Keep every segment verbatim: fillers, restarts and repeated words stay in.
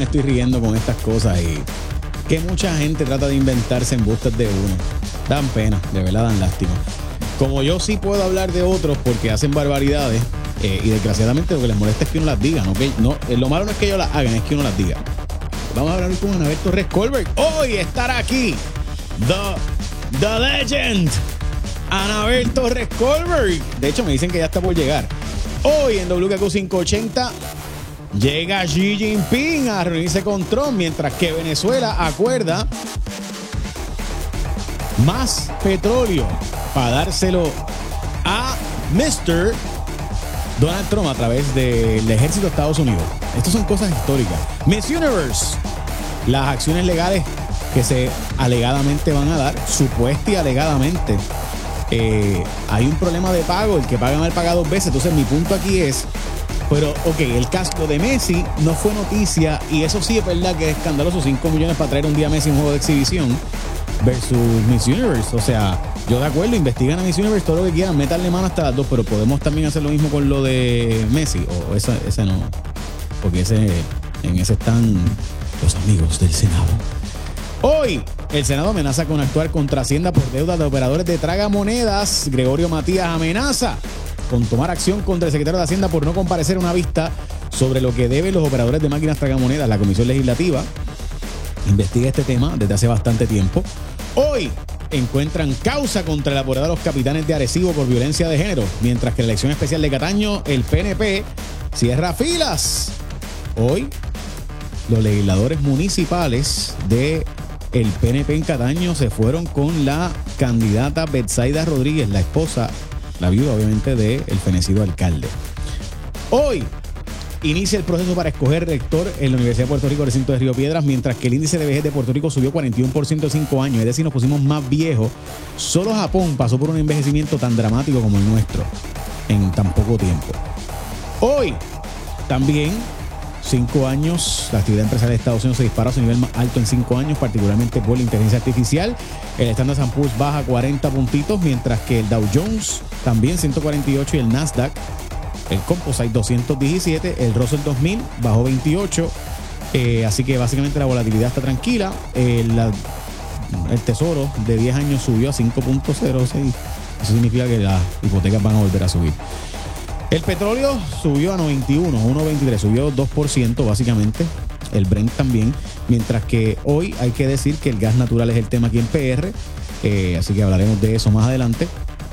estoy riendo con estas cosas y que mucha gente trata de inventarse embustes de uno. Dan pena, de verdad dan lástima. Como yo sí puedo hablar de otros porque hacen barbaridades eh, y desgraciadamente lo que les molesta es que uno las diga, ¿no? Que, no eh, lo malo no es que ellos las hagan, es que uno las diga. Vamos a hablar con Anabel Torres Colbert. Hoy estará aquí The, the Legend, Anabel Torres Colbert. De hecho, me dicen que ya está por llegar. Hoy en W K Q quinientos ochenta llega Xi Jinping a reunirse con Trump, mientras que Venezuela acuerda más petróleo para dárselo a mister Donald Trump a través del ejército de Estados Unidos. Estas son cosas históricas. Miss Universe, las acciones legales que se alegadamente van a dar, supuesta y alegadamente, eh, hay un problema de pago, el que paga mal paga dos veces. Entonces mi punto aquí es, pero ok, el caso de Messi no fue noticia y eso sí es verdad que es escandaloso, cinco millones para traer un día a Messi en un juego de exhibición versus Miss Universe. O sea, yo de acuerdo, investigan a Miss Universe todo lo que quieran, métanle mano hasta las dos, pero podemos también hacer lo mismo con lo de Messi, o ese, ese no, porque ese, en ese están los amigos del Senado. Hoy, el Senado amenaza con actuar contra Hacienda por deudas de operadores de tragamonedas. Gregorio Matías amenaza con tomar acción contra el secretario de Hacienda por no comparecer a una vista sobre lo que deben los operadores de máquinas tragamonedas. La Comisión Legislativa investiga este tema desde hace bastante tiempo. Hoy encuentran causa contra el apoderado de los capitanes de Arecibo por violencia de género, mientras que en la elección especial de Cataño, el P N P cierra filas. Hoy, los legisladores municipales de el P N P en Cataño se fueron con la candidata Betsaida Rodríguez, la esposa, la viuda obviamente del fenecido alcalde. Hoy inicia el proceso para escoger rector en la Universidad de Puerto Rico, recinto de Río Piedras, mientras que el índice de vejez de Puerto Rico subió cuarenta y uno por ciento en cinco años, es decir, nos pusimos más viejos. Solo Japón pasó por un envejecimiento tan dramático como el nuestro en tan poco tiempo. Hoy también, cinco años, la actividad empresarial de Estados Unidos se dispara a su nivel más alto en cinco años, particularmente por la inteligencia artificial. El Standard and Poor's baja cuarenta puntitos, mientras que el Dow Jones también ciento cuarenta y ocho y el Nasdaq, el Composite doscientos diecisiete, el Russell dos mil bajó veintiocho. Eh, así que básicamente la volatilidad está tranquila. Eh, la, el tesoro de diez años subió a cinco punto cero seis. Eso significa que las hipotecas van a volver a subir. El petróleo subió a noventa y uno, uno veintitrés, subió dos por ciento básicamente. El Brent también. Mientras que hoy hay que decir que el gas natural es el tema aquí en P R. Eh, así que hablaremos de eso más adelante.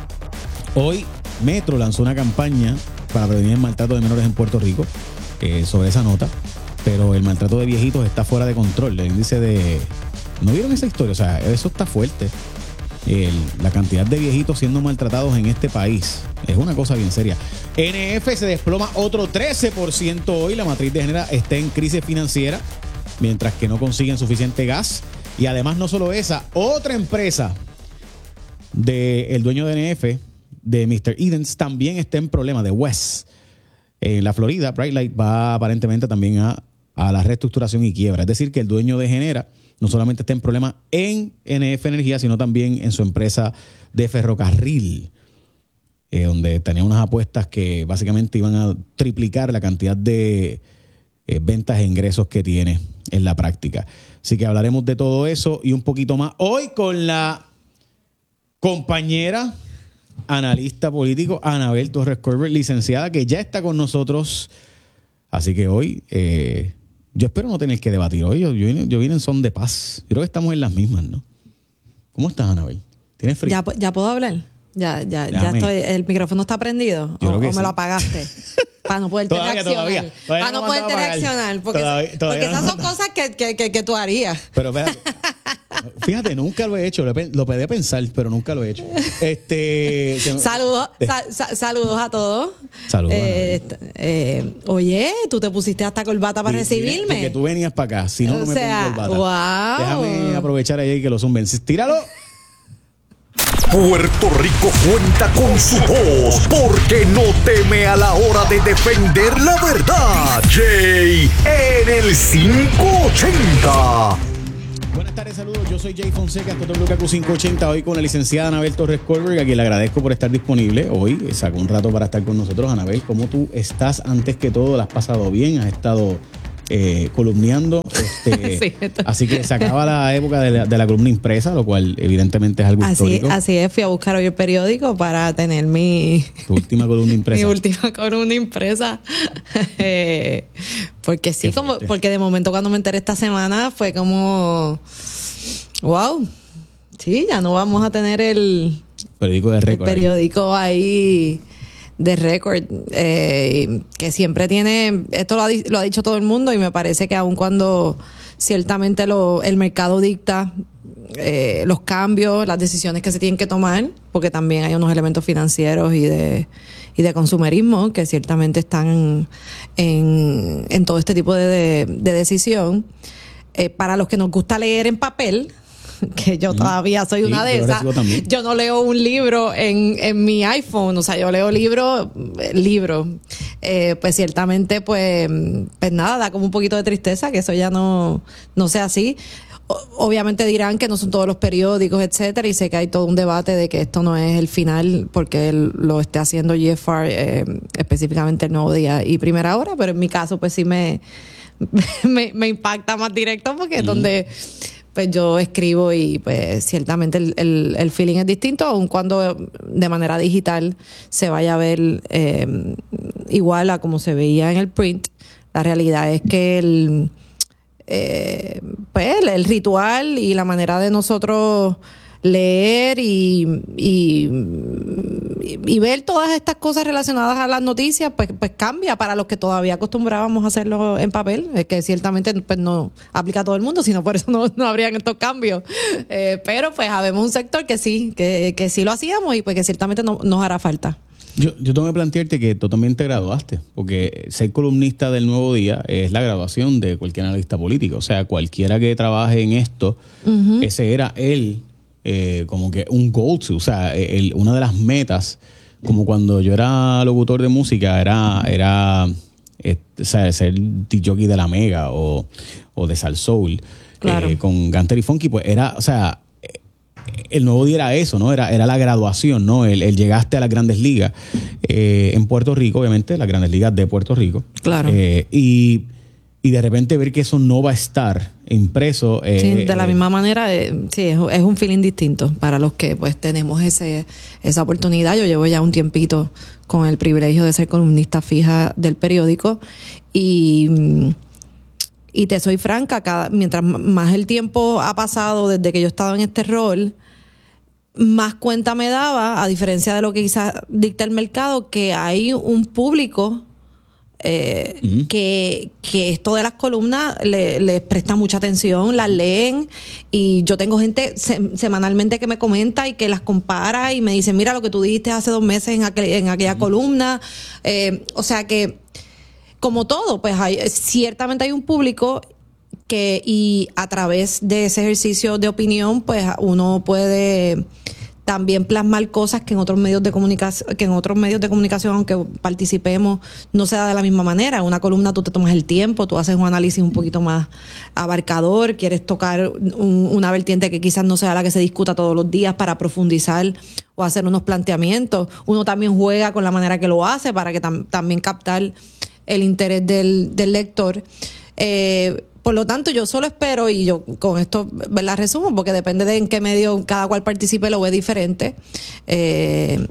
Hoy Metro lanzó una campaña para prevenir el maltrato de menores en Puerto Rico, eh, sobre esa nota, pero el maltrato de viejitos está fuera de control. El índice de... ¿No vieron esa historia? O sea, eso está fuerte. El, la cantidad de viejitos siendo maltratados en este país es una cosa bien seria. N F se desploma otro trece por ciento hoy. La matriz de Genera está en crisis financiera, mientras que no consiguen suficiente gas. Y además no solo esa, otra empresa del dueño de N F, de mister Edens, también está en problemas, de West. En la Florida, Brightlight va aparentemente también a, a la reestructuración y quiebra. Es decir, que el dueño de Genera no solamente está en problemas en N F Energía, sino también en su empresa de ferrocarril, eh, donde tenía unas apuestas que básicamente iban a triplicar la cantidad de eh, ventas e ingresos que tiene en la práctica. Así que hablaremos de todo eso y un poquito más hoy con la compañera analista político Anabel Torres Colbert, licenciada, que ya está con nosotros. Así que hoy eh, yo espero no tener que debatir hoy. Yo, yo, vine, yo vine en son de paz. Yo creo que estamos en las mismas, ¿no? ¿Cómo estás, Anabel? ¿Tienes frío? ¿Ya, ya puedo hablar? Ya, ya, ya estoy. ¿El micrófono está prendido? ¿O, o me sí. lo apagaste? Para no poderte todavía, reaccionar. Todavía, todavía Para no, no poderte reaccionar. Porque, todavía, todavía porque esas no son cosas que, que, que, que tú harías. Pero espérate. Fíjate, nunca lo he hecho. Lo, lo podía pensar, pero nunca lo he hecho. Este, saludos, sa, sa, saludos a todos. Saludos. Eh, eh, oye, tú te pusiste hasta corbata para sí, recibirme. Porque tú venías para acá. Si no, no o me sea, pongo corbata. Wow. Déjame aprovechar ahí que lo zumben. Tíralo. Puerto Rico cuenta con su voz porque no teme a la hora de defender la verdad. Jay en el quinientos ochenta. Buenas tardes, saludos. Yo soy Jay Fonseca, esto es W K Q quinientos ochenta, hoy con la licenciada Anabel Torres Colbert, a quien le agradezco por estar disponible hoy. Sacó un rato para estar con nosotros. Anabel, ¿cómo tú estás? Antes que todo, ¿la has pasado bien? ¿Has estado eh, columniando. Este, sí, así que se acaba la época de la, de la columna impresa, lo cual evidentemente es algo así, histórico. Así es, fui a buscar hoy el periódico para tener mi... Tu última columna impresa. Mi última columna impresa. eh, porque sí, como, porque de momento cuando me enteré esta semana fue como... Wow. Sí, ya no vamos a tener el... Periódico de récord. El periódico ahí... de récord, eh, que siempre tiene, esto lo ha, lo ha dicho todo el mundo y me parece que aun cuando ciertamente lo, el mercado dicta eh, los cambios, las decisiones que se tienen que tomar, porque también hay unos elementos financieros y de, y de consumerismo que ciertamente están en, en todo este tipo de, de, de decisión. Eh, para los que nos gusta leer en papel, que yo todavía soy una sí, de esas. Yo no leo un libro en, en mi iPhone, o sea, yo leo libro, libro. Eh, pues ciertamente, pues, pues nada, da como un poquito de tristeza que eso ya no, no sea así. O, obviamente dirán que no son todos los periódicos, etcétera, y sé que hay todo un debate de que esto no es el final porque él lo esté haciendo G F R, eh, específicamente El Nuevo Día y Primera Hora, pero en mi caso, pues sí me, me, me impacta más directo porque es mm. donde... pues yo escribo y pues ciertamente el, el, el feeling es distinto, aun cuando de manera digital se vaya a ver eh, igual a como se veía en el print. La realidad es que el, eh, pues el, el ritual y la manera de nosotros leer y, y, y ver todas estas cosas relacionadas a las noticias, pues, pues cambia para los que todavía acostumbrábamos a hacerlo en papel, es que ciertamente pues no aplica a todo el mundo, sino por eso no, no habrían estos cambios. Eh, pero pues habemos un sector que sí, que, que sí lo hacíamos y pues que ciertamente no, nos hará falta. Yo, yo tengo que plantearte que tú también te graduaste, porque ser columnista del Nuevo Día es la graduación de cualquier analista político. O sea, cualquiera que trabaje en esto, uh-huh. ese era él. Eh, como que un go-to, o sea, el, una de las metas, como cuando yo era locutor de música, era, era eh, o sea, ser D J de la Mega o, o de Sal Soul, claro. eh, con Ganter y Funky, pues era, o sea, el Nuevo Día era eso, ¿no? Era, era la graduación, ¿no? El, el llegaste a las Grandes Ligas eh, en Puerto Rico, obviamente, las Grandes Ligas de Puerto Rico. Claro. Eh, y Y de repente ver que eso no va a estar impreso. Eh, sí, de la eh, misma manera, eh, sí, es, es un feeling distinto para los que pues tenemos ese esa oportunidad. Yo llevo ya un tiempito con el privilegio de ser columnista fija del periódico y, y te soy franca, cada, mientras más el tiempo ha pasado desde que yo he estado en este rol, más cuenta me daba, a diferencia de lo que quizás dicta el mercado, que hay un público Eh, uh-huh. que, que esto de las columnas le, les presta mucha atención, las leen y yo tengo gente se, semanalmente que me comenta y que las compara y me dice, mira lo que tú dijiste hace dos meses en, aquel, en aquella uh-huh. columna. Eh, o sea que, como todo, pues hay, ciertamente hay un público que, y a través de ese ejercicio de opinión, pues uno puede también plasmar cosas que en otros medios de comunicación, que en otros medios de comunicación, aunque participemos, no se da de la misma manera. En una columna tú te tomas el tiempo, tú haces un análisis un poquito más abarcador, quieres tocar un, una vertiente que quizás no sea la que se discuta todos los días para profundizar o hacer unos planteamientos. Uno también juega con la manera que lo hace para que tam, también captar el interés del, del lector. Eh, Por lo tanto, yo solo espero, y yo con esto la resumo, porque depende de en qué medio cada cual participe, lo ve diferente, eh,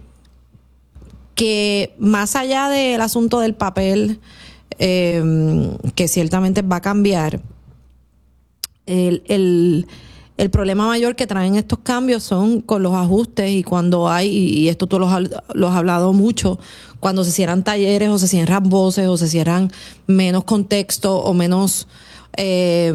que más allá del asunto del papel, eh, que ciertamente va a cambiar, el, el, el problema mayor que traen estos cambios son con los ajustes y cuando hay, y esto tú lo has, lo has hablado mucho, cuando se cierran talleres o se cierran voces o se cierran menos contexto o menos... Eh,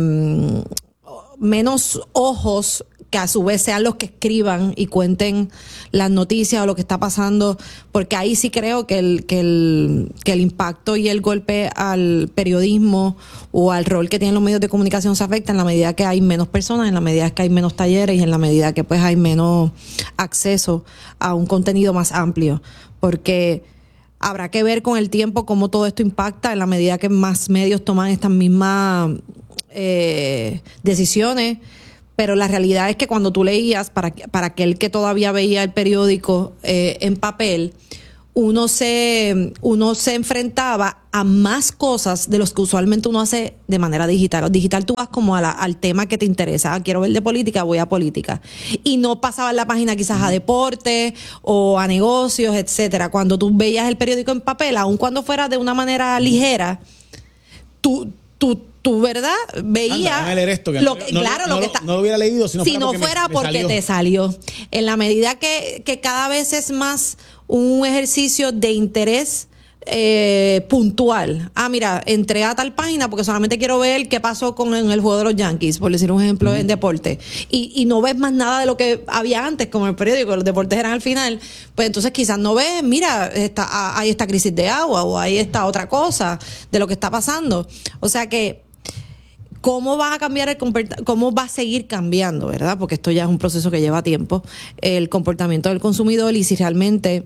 menos ojos que a su vez sean los que escriban y cuenten las noticias o lo que está pasando, porque ahí sí creo que el, que el, que el impacto y el golpe al periodismo o al rol que tienen los medios de comunicación se afecta en la medida que hay menos personas, en la medida que hay menos talleres y en la medida que pues hay menos acceso a un contenido más amplio, porque habrá que ver con el tiempo cómo todo esto impacta en la medida que más medios toman estas mismas eh, decisiones, pero la realidad es que cuando tú leías, para, para aquel que todavía veía el periódico eh, en papel, uno se, uno se enfrentaba a más cosas de los que usualmente uno hace de manera digital. Digital tú vas como a la, al tema que te interesa. Ah, quiero ver de política, voy a política. Y no pasaba la página quizás a deporte o a negocios, etcétera. Cuando tú veías el periódico en papel, aun cuando fuera de una manera ligera, tú, tú, tú ¿verdad? Veías esto, que lo no, que, no, claro, no, lo que no, está, no lo hubiera leído si no si fuera no porque, fuera me, porque me salió. te salió. En la medida que, que cada vez es más un ejercicio de interés eh, puntual. Ah, mira, entré a tal página porque solamente quiero ver qué pasó con en el juego de los Yankees, por decir un ejemplo, uh-huh. en deporte. Y, y no ves más nada de lo que había antes, como el periódico, los deportes eran al final. Pues entonces quizás no ves, mira, está, hay esta crisis de agua o hay esta otra cosa de lo que está pasando. O sea que ¿cómo va a cambiar el comportamiento? ¿Cómo va a seguir cambiando, verdad? Porque esto ya es un proceso que lleva tiempo, el comportamiento del consumidor, y si realmente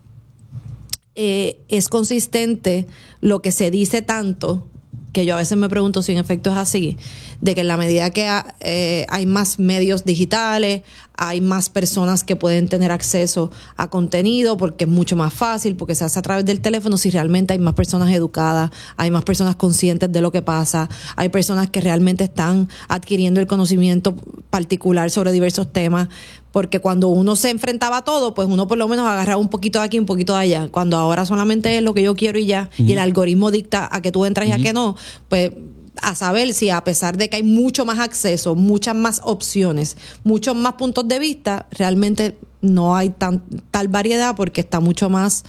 eh, es consistente lo que se dice tanto, que yo a veces me pregunto si en efecto es así, de que en la medida que ha, eh, hay más medios digitales, hay más personas que pueden tener acceso a contenido porque es mucho más fácil, porque se hace a través del teléfono. Si realmente hay más personas educadas, hay más personas conscientes de lo que pasa, hay personas que realmente están adquiriendo el conocimiento particular sobre diversos temas, porque cuando uno se enfrentaba a todo, pues uno por lo menos agarraba un poquito de aquí, un poquito de allá. Cuando ahora solamente es lo que yo quiero y ya, uh-huh. y el algoritmo dicta a que tú entras uh-huh. y a que no, pues a saber si, a pesar de que hay mucho más acceso, muchas más opciones, muchos más puntos de vista, realmente no hay tan, tal variedad, porque está mucho más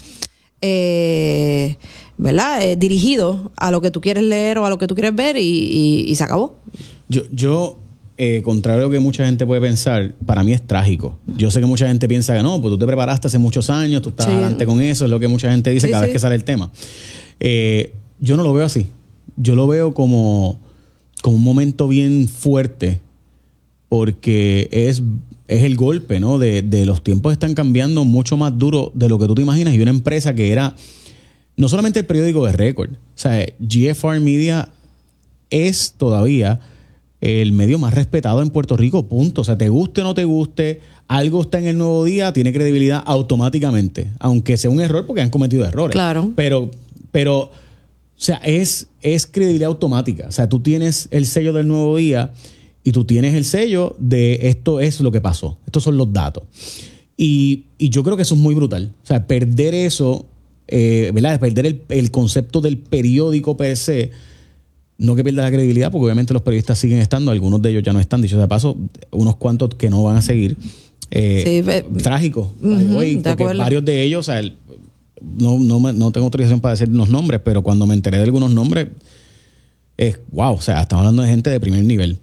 eh, ¿verdad? Eh, dirigido a lo que tú quieres leer o a lo que tú quieres ver, y, y, y se acabó. Yo, yo eh, contrario a lo que mucha gente puede pensar, para mí es trágico. Yo sé que mucha gente piensa que no, pues tú te preparaste hace muchos años, tú estás sí. adelante con eso, es lo que mucha gente dice sí, cada sí. vez que sale el tema. Eh, yo no lo veo así. Yo lo veo como, como un momento bien fuerte, porque es, es el golpe, ¿no? De, de los tiempos están cambiando mucho más duro de lo que tú te imaginas. Y una empresa que era no solamente el periódico de récord, o sea, G F R Media es todavía el medio más respetado en Puerto Rico, punto. O sea, te guste o no te guste, algo está en el Nuevo Día, tiene credibilidad automáticamente, aunque sea un error, porque han cometido errores. Claro. Pero, pero o sea, es, es credibilidad automática. O sea, tú tienes el sello del Nuevo Día y tú tienes el sello de esto es lo que pasó. Estos son los datos. Y, y yo creo que eso es muy brutal. O sea, perder eso, eh, ¿verdad? Perder el, el concepto del periódico per se. No que pierda la credibilidad, porque obviamente los periodistas siguen estando, algunos de ellos ya no están, dicho de paso, unos cuantos que no van a seguir. Eh, sí, be- trágico. Uh-huh, Hoy, porque varios de ellos, o sea, el, no, no, no tengo autorización para decir los nombres, pero cuando me enteré de algunos nombres, es wow, o sea, estamos hablando de gente de primer nivel.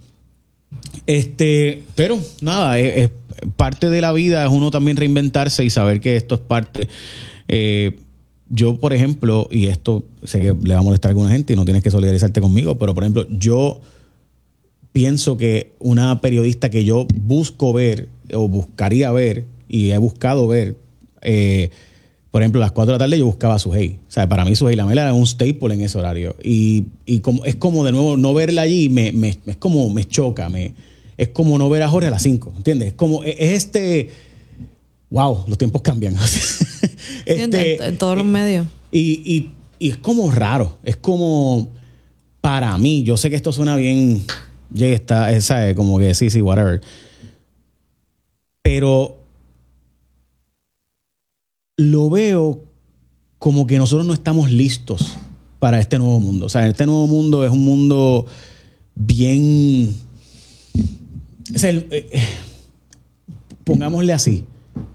Este, pero nada, es, es parte de la vida, es uno también reinventarse y saber que esto es parte. Eh, Yo, por ejemplo, y esto sé que le va a molestar a alguna gente y no tienes que solidarizarte conmigo, pero por ejemplo, yo pienso que una periodista que yo busco ver o buscaría ver y he buscado ver, eh, por ejemplo, a las cuatro de la tarde yo buscaba a Sujei. O sea, para mí Sujei Lamela era un staple en ese horario. Y, y como, es como de nuevo no verla allí, me, me, es como me choca, me, es como no ver a Jorge a las cinco, ¿entiendes? Es como, es este... Wow, los tiempos cambian. este, en, en todos los medios. Y, y, y es como raro. Es como, para mí, yo sé que esto suena bien, ya está, esa, como que sí, sí, whatever. Pero lo veo como que nosotros no estamos listos para este nuevo mundo. O sea, este nuevo mundo es un mundo bien... O sea, el, eh, pongámosle así.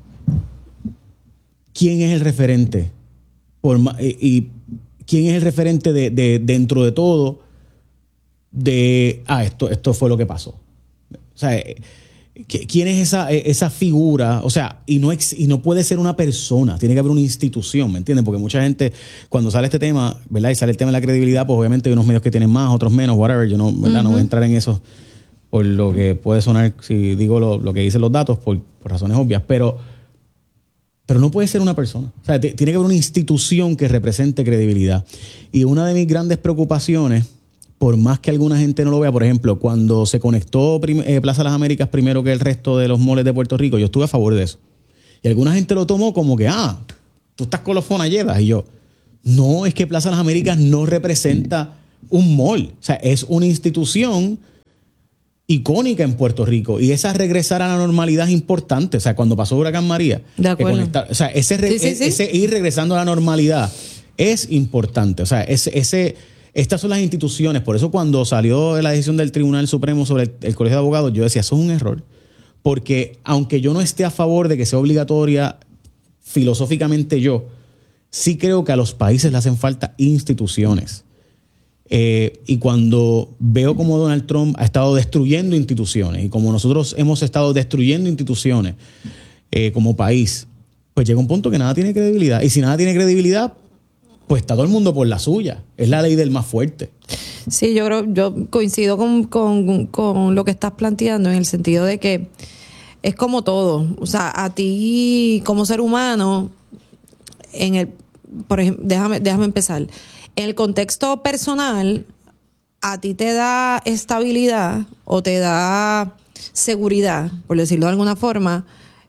¿Quién es el referente? Por, y, y quién es el referente de, de dentro de todo de ah, esto, esto fue lo que pasó. O sea, ¿quién es esa, esa figura? O sea, y no, ex, y no puede ser una persona, tiene que haber una institución, ¿me entienden? Porque mucha gente, cuando sale este tema, ¿verdad? Y sale el tema de la credibilidad, pues obviamente hay unos medios que tienen más, otros menos, whatever. Yo no, ¿verdad? Uh-huh. No voy a entrar en eso por lo que puede sonar, si digo lo, lo que dicen los datos, por, por razones obvias, pero Pero no puede ser una persona. O sea, t- tiene que haber una institución que represente credibilidad. Y una de mis grandes preocupaciones, por más que alguna gente no lo vea, por ejemplo, cuando se conectó prim- eh, Plaza Las Américas primero que el resto de los moles de Puerto Rico, yo estuve a favor de eso. Y alguna gente lo tomó como que, ah, tú estás con los Fonalledas. Y yo, no, es que Plaza Las Américas no representa un mall. O sea, es una institución icónica en Puerto Rico. Y esa regresar a la normalidad es importante. O sea, cuando pasó Huracán María. De acuerdo. Conectar, o sea, ese, re, sí, sí, sí. ese ir regresando a la normalidad es importante. O sea, ese, ese, estas son las instituciones. Por eso cuando salió la decisión del Tribunal Supremo sobre el, el Colegio de Abogados, yo decía, eso es un error. Porque aunque yo no esté a favor de que sea obligatoria filosóficamente yo, sí creo que a los países le hacen falta instituciones. Eh, y cuando veo como Donald Trump ha estado destruyendo instituciones y como nosotros hemos estado destruyendo instituciones eh, como país, pues llega un punto que nada tiene credibilidad. Y si nada tiene credibilidad, pues está todo el mundo por la suya. Es la ley del más fuerte. Sí, yo creo, yo coincido con, con, con lo que estás planteando en el sentido de que es como todo. O sea, a ti como ser humano, en el, por ejemplo, déjame, déjame empezar. En el contexto personal, a ti te da estabilidad o te da seguridad, por decirlo de alguna forma,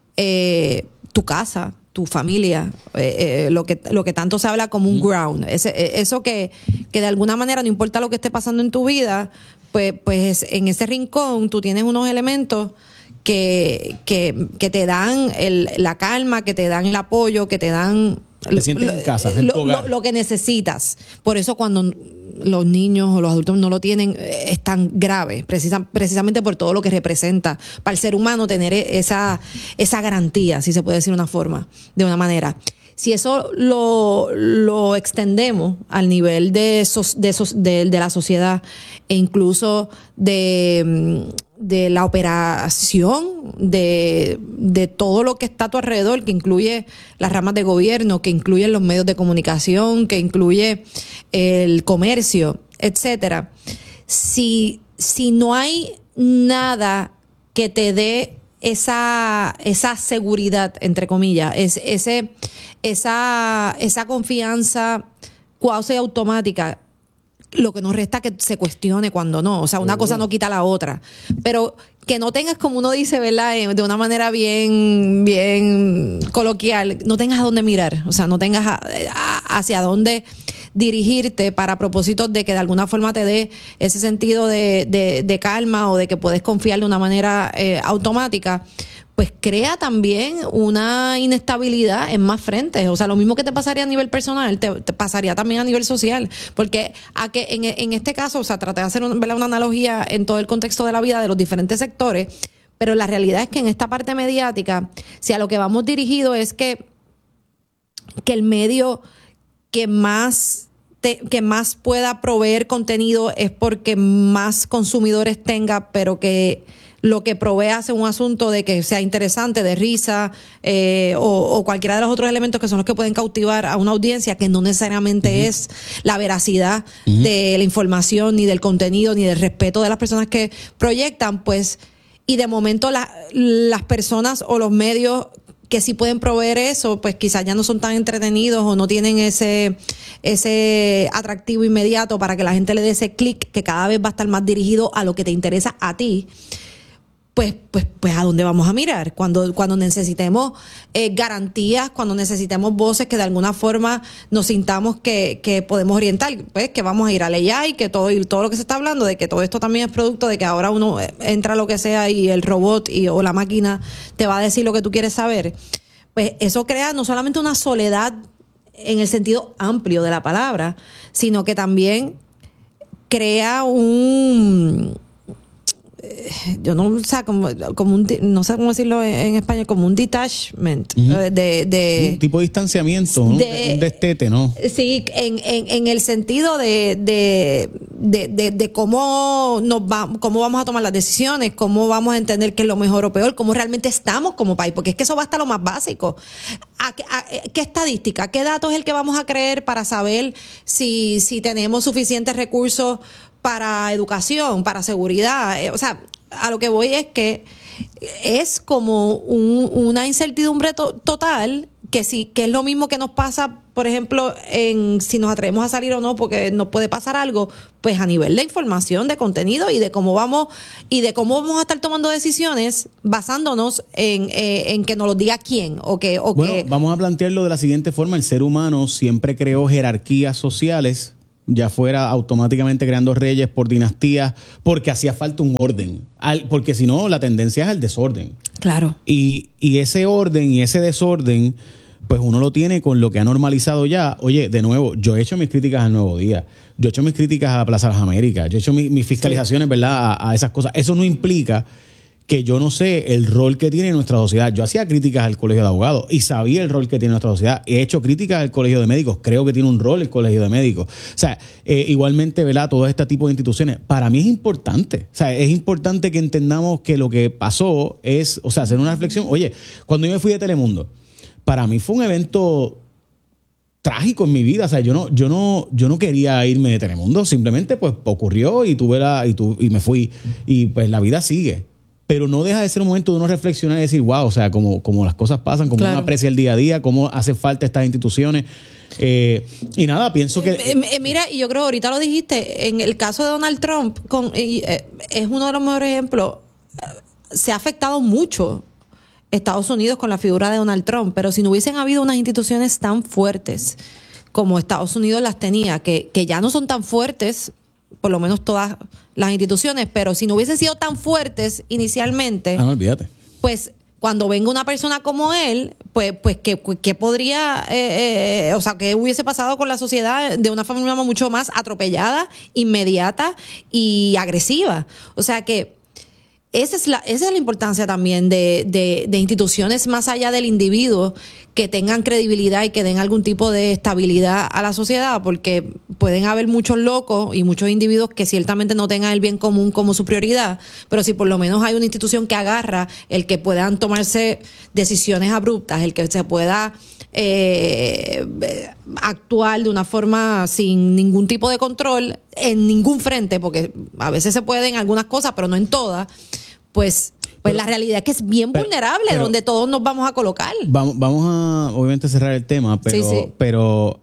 eh, tu casa, tu familia, eh, eh, lo que lo que tanto se habla como un ground. Ese, eso que, que de alguna manera, no importa lo que esté pasando en tu vida, pues, pues en ese rincón tú tienes unos elementos que, que, que te dan el, la calma, que te dan el apoyo, que te dan... Te sientes en casa, en tu hogar. Lo, lo que necesitas. Por eso cuando los niños o los adultos no lo tienen, es tan grave, precisa, precisamente por todo lo que representa para el ser humano tener esa, esa garantía, si se puede decir una forma, de una manera. Si eso lo, lo extendemos al nivel de, so, de, so, de, de la sociedad e incluso de, de la operación de, de todo lo que está a tu alrededor, que incluye las ramas de gobierno, que incluye los medios de comunicación, que incluye el comercio, etcétera. Si, si no hay nada que te dé esa, esa seguridad, entre comillas, es, ese, esa, esa confianza cuasi automática, lo que nos resta que se cuestione cuando no. O sea, una cosa no quita la otra. Pero que no tengas, como uno dice, ¿verdad? De una manera bien, bien coloquial, no tengas a dónde mirar. O sea, no tengas a, a, hacia dónde dirigirte para propósitos de que de alguna forma te dé ese sentido de, de, de calma o de que puedes confiar de una manera eh, automática, pues crea también una inestabilidad en más frentes. O sea, lo mismo que te pasaría a nivel personal, te, te pasaría también a nivel social. Porque a que en, en este caso, o sea, traté de hacer un, ¿verdad? una analogía en todo el contexto de la vida de los diferentes sectores, pero la realidad es que en esta parte mediática, si a lo que vamos dirigido es que, que el medio que más... Te, que más pueda proveer contenido es porque más consumidores tenga, pero que lo que provee hace un asunto de que sea interesante, de risa, eh, o, o cualquiera de los otros elementos que son los que pueden cautivar a una audiencia, que no necesariamente uh-huh. es la veracidad uh-huh. de la información, ni del contenido, ni del respeto de las personas que proyectan, pues, y de momento la, las personas o los medios que sí pueden proveer eso, pues quizás ya no son tan entretenidos o no tienen ese ese atractivo inmediato para que la gente le dé ese clic que cada vez va a estar más dirigido a lo que te interesa a ti. Pues, pues, pues ¿a dónde vamos a mirar? Cuando, cuando necesitemos eh, garantías, cuando necesitemos voces que de alguna forma nos sintamos que, que podemos orientar, pues que vamos a ir a la A I, que todo, y todo lo que se está hablando, de que todo esto también es producto de que ahora uno entra a lo que sea y el robot y, o la máquina te va a decir lo que tú quieres saber. Pues eso crea no solamente una soledad en el sentido amplio de la palabra, sino que también crea un... yo no, o sea, como, como un, no sé cómo decirlo en, en español, como un detachment, uh-huh. de, de un tipo de distanciamiento, de, ¿no? Un destete, ¿no? Sí, en, en, en el sentido de, de, de, de, de cómo nos va, cómo vamos a tomar las decisiones, cómo vamos a entender qué es lo mejor o peor, cómo realmente estamos como país, porque es que eso va hasta lo más básico. ¿A, a, ¿Qué estadística, qué datos es el que vamos a creer para saber si, si tenemos suficientes recursos para educación, para seguridad? O sea, a lo que voy es que es como un, una incertidumbre to- total, que sí, que es lo mismo que nos pasa, por ejemplo, en si nos atrevemos a salir o no, porque nos puede pasar algo, pues a nivel de información, de contenido y de cómo vamos y de cómo vamos a estar tomando decisiones basándonos en, eh, en que nos lo diga quién o que o bueno, que vamos a plantearlo de la siguiente forma: el ser humano siempre creó jerarquías sociales, ya fuera automáticamente creando reyes por dinastías, porque hacía falta un orden, al, porque si no la tendencia es el desorden. Claro. Y, y ese orden y ese desorden, pues uno lo tiene con lo que ha normalizado ya. Oye, de nuevo, yo he hecho mis críticas al Nuevo Día, yo he hecho mis críticas a Plaza de las Américas, yo he hecho mis, mis fiscalizaciones, sí, ¿verdad?, a, a esas cosas. Eso no implica que yo no sé el rol que tiene nuestra sociedad. Yo hacía críticas al Colegio de Abogados y sabía el rol que tiene nuestra sociedad. He hecho críticas al Colegio de Médicos. Creo que tiene un rol el Colegio de Médicos. O sea, eh, igualmente, ¿verdad?, todo este tipo de instituciones. Para mí es importante. O sea, es importante que entendamos que lo que pasó es, o sea, hacer una reflexión. Oye, cuando yo me fui de Telemundo, para mí fue un evento trágico en mi vida. O sea, yo no, yo no, yo no quería irme de Telemundo. Simplemente, pues, ocurrió y tuve la, y, tu, y me fui. Y pues la vida sigue. Pero no deja de ser un momento de uno reflexionar y decir, wow, o sea, como, como las cosas pasan, como claro, uno aprecia el día a día, cómo hace falta estas instituciones. Eh, y nada, pienso que... Eh, eh, mira, y yo creo, ahorita lo dijiste, en el caso de Donald Trump, con, eh, es uno de los mejores ejemplos. Se ha afectado mucho Estados Unidos con la figura de Donald Trump, pero si no hubiesen habido unas instituciones tan fuertes como Estados Unidos las tenía, que, que ya no son tan fuertes, por lo menos todas las instituciones, pero si no hubiesen sido tan fuertes inicialmente, ah, no, olvídate, pues cuando venga una persona como él, pues, pues ¿qué, qué podría, eh, eh, o sea, qué hubiese pasado con la sociedad de una forma mucho más atropellada, inmediata y agresiva? O sea que esa es la, esa es la importancia también de, de, de instituciones más allá del individuo que tengan credibilidad y que den algún tipo de estabilidad a la sociedad, porque pueden haber muchos locos y muchos individuos que ciertamente no tengan el bien común como su prioridad, pero si por lo menos hay una institución que agarra el que puedan tomarse decisiones abruptas, el que se pueda eh, actuar de una forma sin ningún tipo de control en ningún frente, porque a veces se puede en algunas cosas, pero no en todas, pues... Pues pero, la realidad es que es bien pero, vulnerable, pero, donde todos nos vamos a colocar. Vamos, vamos a, obviamente, cerrar el tema, pero sí, sí. pero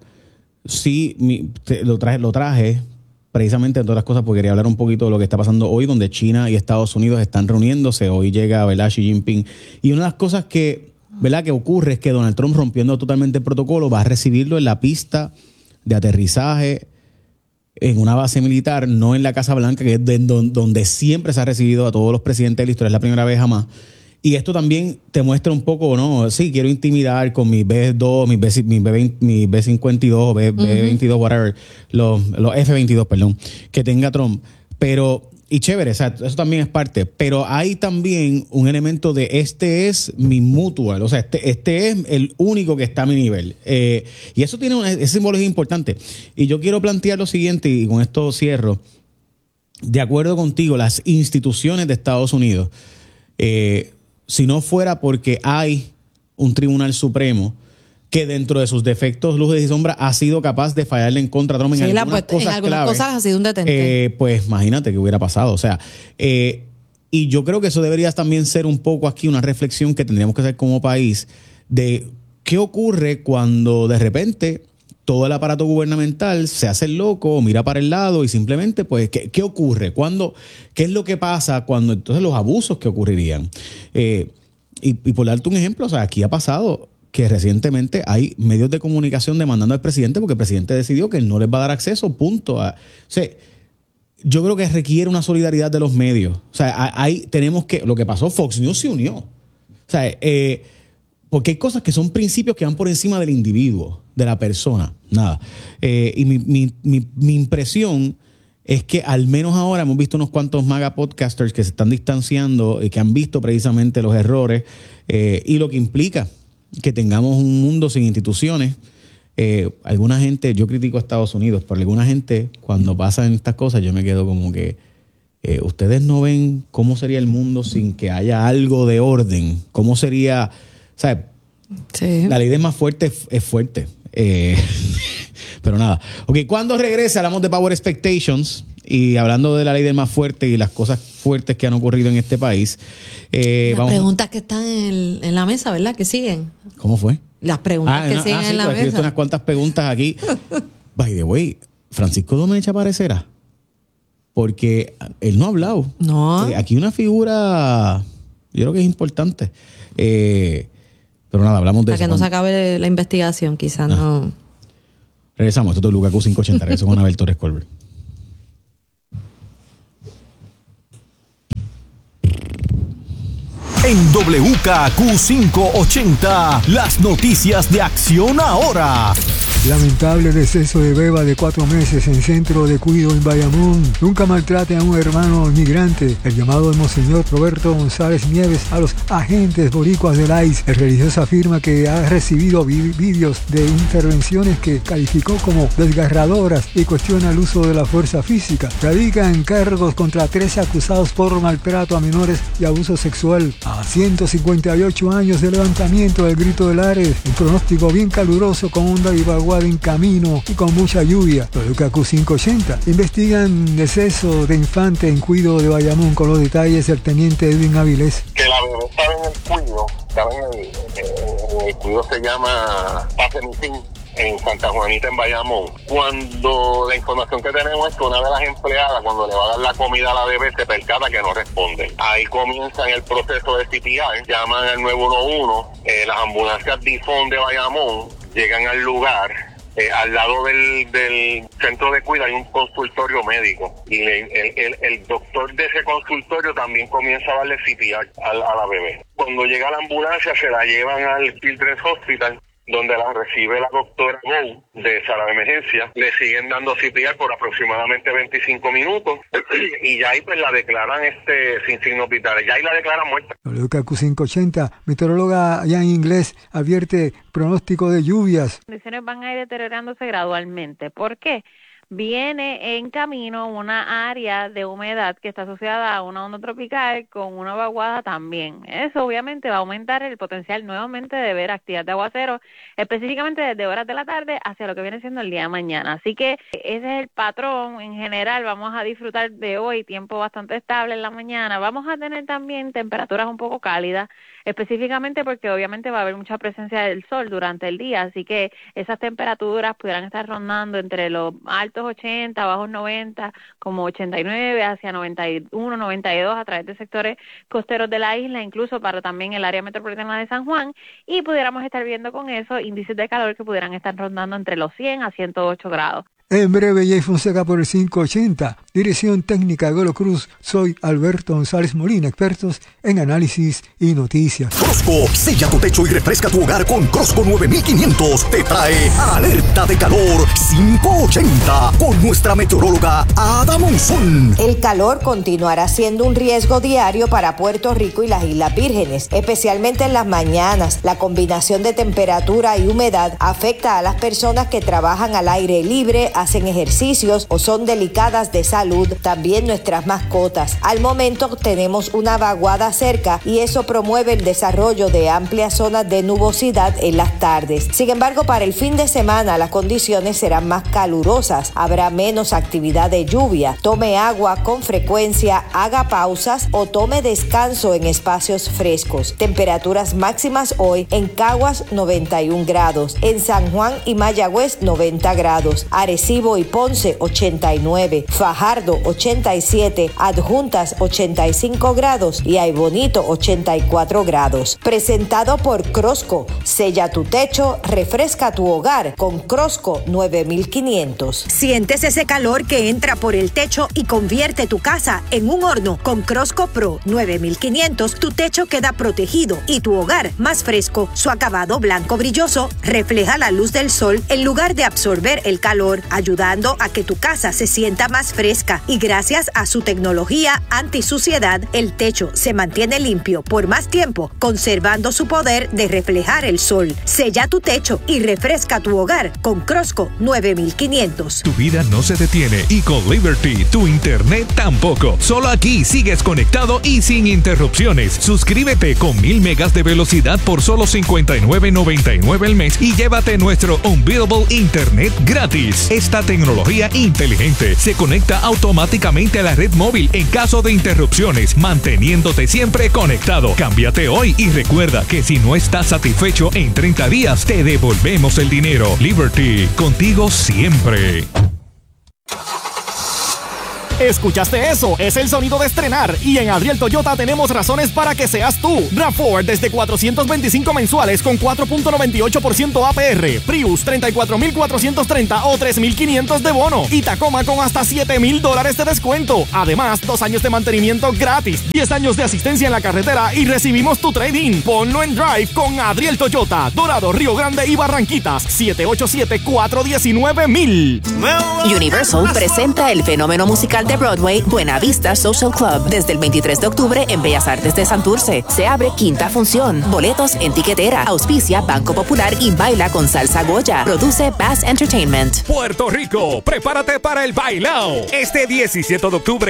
sí mi, te, lo, traje, lo traje precisamente, entre otras cosas, porque quería hablar un poquito de lo que está pasando hoy, donde China y Estados Unidos están reuniéndose. Hoy llega, ¿verdad?, Xi Jinping. Y una de las cosas que, ¿verdad?, que ocurre es que Donald Trump, rompiendo totalmente el protocolo, va a recibirlo en la pista de aterrizaje en una base militar, no en la Casa Blanca, que es de donde, donde siempre se ha recibido a todos los presidentes de la historia, es la primera vez jamás. Y esto también te muestra un poco, ¿no? Sí, quiero intimidar con mis B dos, mis B, mis B, mis B cincuenta y dos, B, uh-huh. B veintidós, whatever, los, los F veintidós, perdón, que tenga Trump. Pero, y chévere, o sea, eso también es parte. Pero hay también un elemento de este es mi mutual, o sea, este, este es el único que está a mi nivel. Eh, y eso tiene una, ese símbolo es importante. Y yo quiero plantear lo siguiente, y con esto cierro. De acuerdo contigo, las instituciones de Estados Unidos, eh, si no fuera porque hay un Tribunal Supremo que dentro de sus defectos, luces y sombras, ha sido capaz de fallarle en contra a Trump en sí, algunas, la, pues, cosas, en algunas clave, cosas ha sido un detente. Eh, pues imagínate qué hubiera pasado. O sea, eh, y yo creo que eso debería también ser un poco aquí una reflexión que tendríamos que hacer como país de qué ocurre cuando de repente todo el aparato gubernamental se hace el loco, mira para el lado y simplemente, pues, ¿qué, qué ocurre? ¿Cuándo, ¿Qué es lo que pasa cuando entonces los abusos que ocurrirían? Eh, y, y por darte un ejemplo, o sea, aquí ha pasado que recientemente hay medios de comunicación demandando al presidente porque el presidente decidió que él no les va a dar acceso, punto. A, o sea, yo creo que requiere una solidaridad de los medios. O sea, hay, tenemos que, lo que pasó, Fox News se unió. O sea, eh, porque hay cosas que son principios que van por encima del individuo, de la persona. Nada. Eh, y mi, mi, mi, mi impresión es que al menos ahora hemos visto unos cuantos mega podcasters que se están distanciando y que han visto precisamente los errores eh, y lo que implica que tengamos un mundo sin instituciones. Eh, alguna gente, yo critico a Estados Unidos, pero alguna gente, cuando pasan estas cosas, yo me quedo como que eh, ustedes no ven cómo sería el mundo sin que haya algo de orden. ¿Cómo sería? ¿Sabes? Sí. La ley de más fuerte es, es fuerte. Eh, pero nada. Ok, cuando regrese hablamos de Power Expectations. Y hablando de la ley del más fuerte y las cosas fuertes que han ocurrido en este país. Eh, las vamos... preguntas que están en, en la mesa, ¿verdad? Que siguen. ¿Cómo fue? Las preguntas ah, que no, siguen ah, sí, en la pues, mesa. unas cuantas preguntas aquí. By the way, Francisco Domenech aparecerá. Porque él no ha hablado. No. Eh, aquí una figura, yo creo que es importante. Eh, pero nada, hablamos de Para eso. que no Cuando... se acabe la investigación, quizás ah. no. Regresamos. Esto es W K Q quinientos ochenta. Regreso con Abel Torres Colbert. En W K Q quinientos ochenta, las noticias de Acción Ahora. Lamentable deceso de beba de cuatro meses en centro de cuidado en Bayamón. Nunca maltrate a un hermano inmigrante. El llamado del monseñor Roberto González Nieves a los agentes boricuas del I C E. El religioso afirma que ha recibido vi- vídeos de intervenciones que calificó como desgarradoras y cuestiona el uso de la fuerza física. Radican cargos contra trece acusados por maltrato a menores y abuso sexual. A ciento cincuenta y ocho años de levantamiento del Grito de Lares, un pronóstico bien caluroso con onda y vaguada en camino y con mucha lluvia. W K Q quinientos ochenta. Investigan deceso de infante en cuido de Bayamón, con los detalles del teniente Edwin Avilés. Que la bebé estaba en el cuido, estaba en el, en el cuido, se llama Pacemitín, en Santa Juanita, en Bayamón. Cuando la información que tenemos es que una de las empleadas, cuando le va a dar la comida a la bebé, se percata que no responde. Ahí comienzan el proceso de C P R, llaman al nueve uno uno, eh, las ambulancias DIFON de Bayamón llegan al lugar. Eh, al lado del, del centro de cuidado hay un consultorio médico y el, el, el, el doctor de ese consultorio también comienza a darle C P R a, a la bebé. Cuando llega la ambulancia se la llevan al Children's Hospital, donde la recibe la doctora Go de sala de emergencia. Le siguen dando C P R por aproximadamente veinticinco minutos y ya ahí pues la declaran este sin signos vitales, ya ahí la declaran muerta. W K Q quinientos ochenta, meteoróloga ya en inglés, advierte pronóstico de lluvias. Las condiciones van a ir deteriorándose gradualmente. ¿Por qué? Viene en camino una área de humedad que está asociada a una onda tropical con una vaguada también. Eso obviamente va a aumentar el potencial nuevamente de ver actividad de aguacero, específicamente desde horas de la tarde hacia lo que viene siendo el día de mañana. Así que ese es el patrón. En general vamos a disfrutar de hoy tiempo bastante estable en la mañana. Vamos a tener también temperaturas un poco cálidas, específicamente porque obviamente va a haber mucha presencia del sol durante el día, así que esas temperaturas pudieran estar rondando entre los altos ochenta, bajos noventa, como ochenta y nueve hacia noventa y uno, noventa y dos a través de sectores costeros de la isla, incluso para también el área metropolitana de San Juan, y pudiéramos estar viendo con eso índices de calor que pudieran estar rondando entre los cien a ciento ocho grados. En breve, Jay Fonseca por el quinientos ochenta. Dirección técnica Golo Cruz. Soy Alberto González Molina, expertos en análisis y noticias. Crosco, sella tu techo y refresca tu hogar con Crosco nueve mil quinientos. Te trae alerta de calor quinientos ochenta con nuestra meteoróloga Ada Monzón. El calor continuará siendo un riesgo diario para Puerto Rico y las Islas Vírgenes, especialmente en las mañanas. La combinación de temperatura y humedad afecta a las personas que trabajan al aire libre, hacen ejercicios o son delicadas de salud, también nuestras mascotas. Al momento tenemos una vaguada cerca y eso promueve el desarrollo de amplias zonas de nubosidad en las tardes. Sin embargo, para el fin de semana las condiciones serán más calurosas, habrá menos actividad de lluvia. Tome agua con frecuencia, haga pausas o tome descanso en espacios frescos. Temperaturas máximas hoy en Caguas noventa y un grados, en San Juan y Mayagüez noventa grados, Arecibo y Ponce ochenta y nueve, Fajardo ochenta y siete, Adjuntas ochenta y cinco grados y Aybonito ochenta y cuatro grados. Presentado por Crosco, sella tu techo, refresca tu hogar con Crosco nueve mil quinientos. Sientes ese calor que entra por el techo y convierte tu casa en un horno. Con Crosco Pro nueve mil quinientos, tu techo queda protegido y tu hogar más fresco. Su acabado blanco brilloso refleja la luz del sol en lugar de absorber el calor, ayudando a que tu casa se sienta más fresca. Y gracias a su tecnología antisuciedad, el techo se mantiene limpio por más tiempo, conservando su poder de reflejar el sol. Sella tu techo y refresca tu hogar con Crosco nueve mil quinientos. Tu vida no se detiene y con Liberty, tu internet tampoco. Solo aquí sigues conectado y sin interrupciones. Suscríbete con mil megas de velocidad por solo cincuenta y nueve noventa y nueve al mes y llévate nuestro Unbeatable Internet gratis. Es Esta tecnología inteligente se conecta automáticamente a la red móvil en caso de interrupciones, manteniéndote siempre conectado. Cámbiate hoy y recuerda que si no estás satisfecho en treinta días, te devolvemos el dinero. Liberty, contigo siempre. ¿Escuchaste eso? Es el sonido de estrenar. Y en Adriel Toyota tenemos razones para que seas tú. RAV cuatro desde cuatrocientos veinticinco mensuales con cuatro punto noventa y ocho por ciento A P R. Prius treinta y cuatro mil cuatrocientos treinta o tres mil quinientos de bono. Y Tacoma con hasta siete mil dólares de descuento. Además, dos años de mantenimiento gratis, diez años de asistencia en la carretera y recibimos tu trade-in. Ponlo en Drive con Adriel Toyota. Dorado, Río Grande y Barranquitas. siete ocho siete, cuatro uno nueve, mil. Universal presenta el fenómeno musical de Broadway Buena Vista Social Club desde el veintitrés de octubre en Bellas Artes de Santurce. Se abre quinta función. Boletos en tiquetera. Auspicia Banco Popular y baila con Salsa Goya. Produce Bass Entertainment. Puerto Rico, prepárate para el bailao. Este diecisiete de octubre